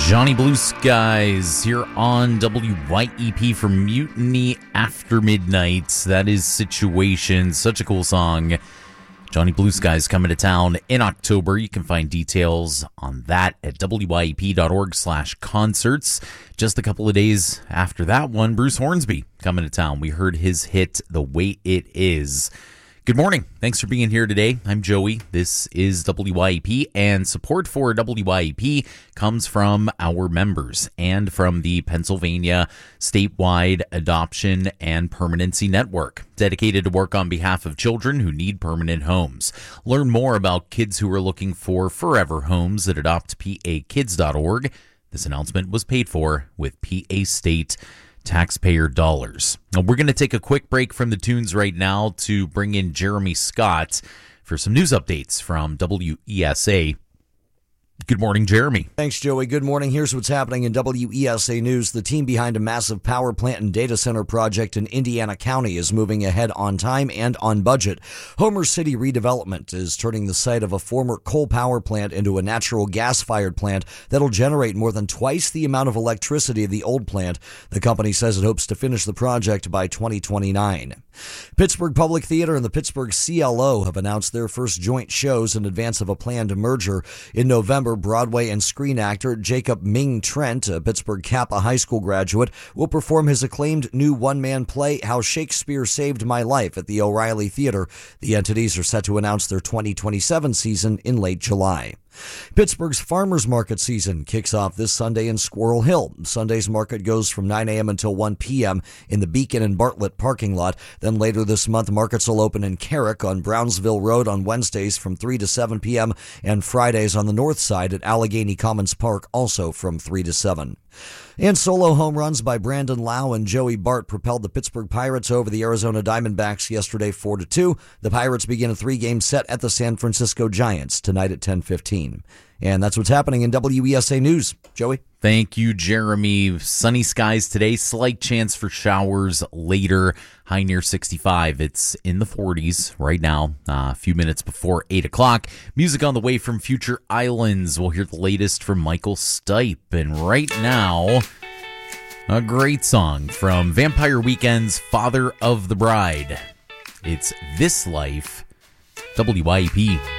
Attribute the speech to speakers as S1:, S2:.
S1: Johnny Blue Skies here on WYEP for Mutiny After Midnight. That is Situation. Such a cool song. Johnny Blue Skies coming to town in October. You can find details on that at wyep.org/concerts. Just a couple of days after that one, Bruce Hornsby coming to town. We heard his hit, The Way It Is. Good morning. Thanks for being here today. I'm Joey. This is WYEP, and support for WYEP comes from our members and from the Pennsylvania Statewide Adoption and Permanency Network, dedicated to work on behalf of children who need permanent homes. Learn more about kids who are looking for forever homes at adoptpakids.org. This announcement was paid for with PA State taxpayer dollars. Now, we're going to take a quick break from the tunes right now to bring in Jeremy Scott for some news updates from WESA. Good morning, Jeremy.
S2: Thanks, Joey. Good morning. Here's what's happening in WESA News. The team behind a massive power plant and data center project in Indiana County is moving ahead on time and on budget. Homer City Redevelopment is turning the site of a former coal power plant into a natural gas-fired plant that'll generate more than twice the amount of electricity of the old plant. The company says it hopes to finish the project by 2029. Pittsburgh Public Theater and the Pittsburgh CLO have announced their first joint shows in advance of a planned merger. In November, Broadway and screen actor Jacob Ming Trent, a Pittsburgh Kappa High School graduate, will perform his acclaimed new one-man play, How Shakespeare Saved My Life, at the O'Reilly Theater. The entities are set to announce their 2027 season in late July. Pittsburgh's farmers market season kicks off this Sunday in Squirrel Hill. Sunday's market goes from 9 a.m. until 1 p.m. in the Beacon and Bartlett parking lot. Then later this month, markets will open in Carrick on Brownsville Road on Wednesdays from 3 to 7 p.m. and Fridays on the north side at Allegheny Commons Park, also from 3 to 7. And solo home runs by Brandon Lau and Joey Bart propelled the Pittsburgh Pirates over the Arizona Diamondbacks yesterday 4-2. The Pirates begin a 3-game set at the San Francisco Giants tonight at 10:15. And that's what's happening in WESA News. Joey?
S1: Thank you, Jeremy. Sunny skies today, slight chance for showers later, high near 65. It's in the 40s right now, a few minutes before 8 o'clock. Music on the way from Future Islands. We'll hear the latest from Michael Stipe. And right now, a great song from Vampire Weekend's Father of the Bride. It's This Life, WYEP.